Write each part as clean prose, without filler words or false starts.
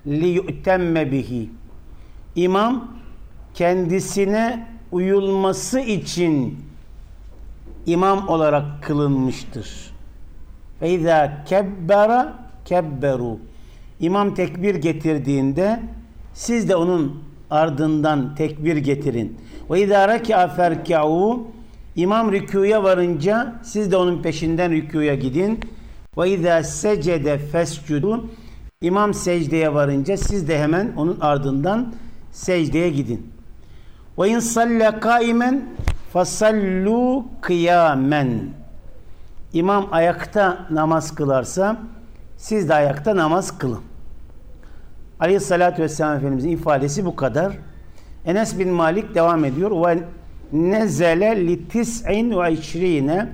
liyu'temme bihi. İmam kendisine uyulması için imam olarak kılınmıştır. Ve izâ kebbera kebberu. İmam tekbir getirdiğinde siz de onun ardından tekbir getirin. Ve izâ rekâ ferkâ'û. İmam rükûya varınca siz de onun peşinden rükûya gidin. Ve izâ secede fescudû. İmam secdeye varınca siz de hemen onun ardından secdeye gidin. Ve in salle kaimen fasallu kıyamen. İmam ayakta namaz kılarsa siz de ayakta namaz kılın. Aleyhissalatü vesselam Efendimizin ifadesi bu kadar. Enes bin Malik devam ediyor. Ve nezele li tis'in ve işrine.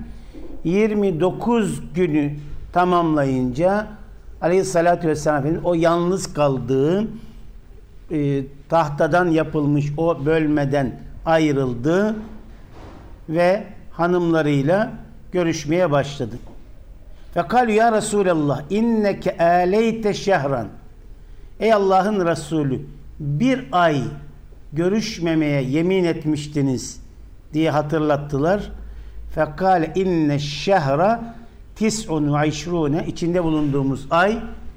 29 günü tamamlayınca Aleyhissalatü vesselam Efendimiz o yalnız kaldığı tahtadan yapılmış o bölmeden ayrıldı ve hanımlarıyla görüşmeye başladı. Fekal ya Resulallah inneke aleyte şehran. Ey Allah'ın Resulü, bir ay görüşmemeye yemin etmiştiniz diye hatırlattılar. Fekal inne şehra tis'un ve işrune. İçinde bulunduğumuz ay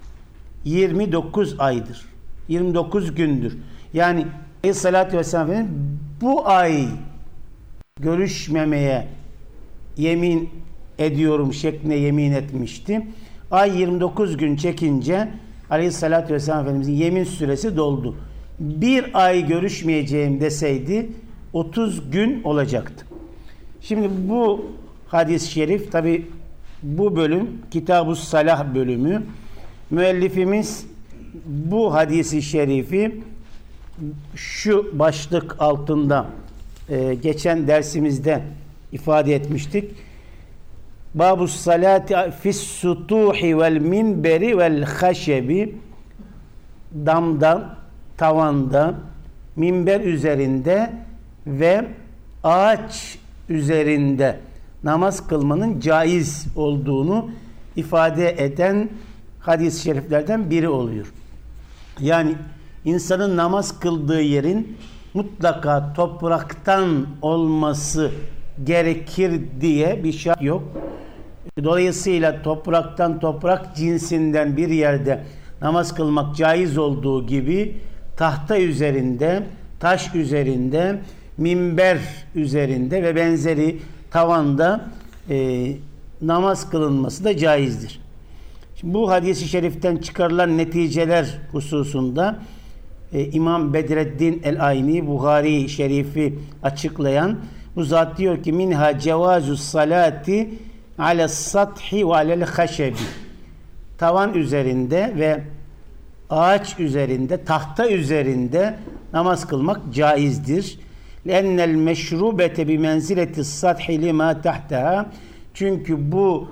29 aydır. 29 gündür. Yani Aleyhisselatü Vesselam Efendimiz bu ay görüşmemeye yemin ediyorum şeklinde yemin etmişti. Ay 29 gün çekince Aleyhisselatü Vesselam Efendimizin yemin süresi doldu. Bir ay görüşmeyeceğim deseydi 30 gün olacaktı. Şimdi bu hadis-i şerif, tabi bu bölüm Kitab-ı Salah bölümü. Müellifimiz bu hadisi şerifi şu başlık altında geçen dersimizde ifade etmiştik. Babu salati fis sutuhi vel minberi vel haşebi. Damda, tavanda, minber üzerinde ve ağaç üzerinde namaz kılmanın caiz olduğunu ifade eden hadis-i şeriflerden biri oluyor. Yani insanın namaz kıldığı yerin mutlaka topraktan olması gerekir diye bir şart yok. Dolayısıyla toprak cinsinden bir yerde namaz kılmak caiz olduğu gibi tahta üzerinde, taş üzerinde, minber üzerinde ve benzeri tavanda namaz kılınması da caizdir. Şimdi bu hadis-i şeriften çıkarılan neticeler hususunda İmam Bedreddin el-Ayni Buhari Şerif'i açıklayan bu zat diyor ki minha cevazu salati ala sathi ve alel haşebi. Tavan üzerinde ve ağaç üzerinde, tahta üzerinde namaz kılmak caizdir. Lennel meşrubete bi menzileti sathi lima tahtaha. Çünkü bu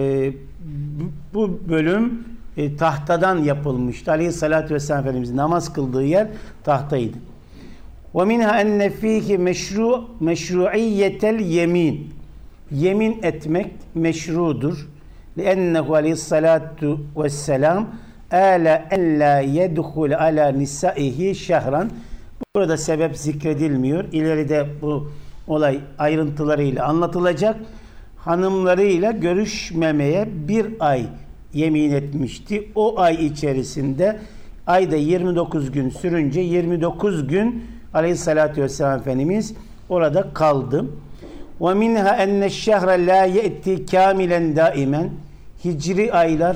bölüm tahtadan yapılmıştı. Aleyhissalatü vesselam Efendimizin namaz kıldığı yer tahtaydı. Ve minha enne fihi meşru'iyyetel yemin. Yemin etmek meşrudur. Liennehu aleyhissalatu vesselam ala en la yedhul ala nisaihi şehran. Burada sebep zikredilmiyor. İleride bu olay ayrıntılarıyla anlatılacak. Hanımlarıyla görüşmemeye bir ay yemin etmişti. O ay içerisinde ayda 29 gün sürünce 29 gün Aleyhissalatü vesselam Efendimiz orada kaldı. Ve minha enne şehre la ye'ti kamilen daimen. Hicri aylar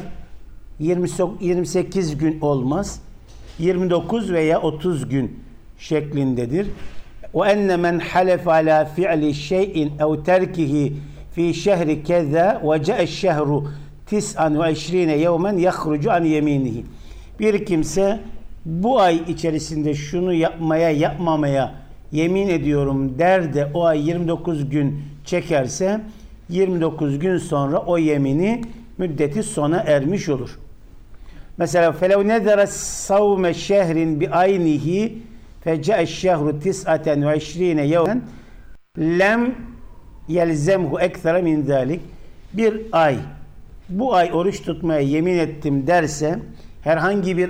28 gün olmaz. 29 veya 30 gün şeklindedir. Ve enne men halef ala fi'li şey'in ev terkihi fi şehri keza ve ca'e şehru 29 yevmen yahrucu an yeminihi. Bir kimse bu ay içerisinde şunu yapmamaya yemin ediyorum der de o ay 29 gün çekerse 29 gün sonra o yemini müddeti sona ermiş olur. Mesela felev nedere savme şehrin bi aynihi feca'e şehru 29 yevmen lem yelzemhu ekthara min zalik. Bir ay, bu ay oruç tutmaya yemin ettim derse herhangi bir